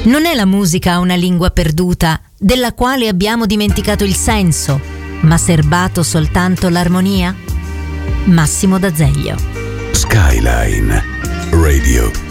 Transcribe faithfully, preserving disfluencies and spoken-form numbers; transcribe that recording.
Non è la musica una lingua perduta, della quale abbiamo dimenticato il senso, ma serbato soltanto l'armonia? Massimo D'Azeglio. Skyline Radio.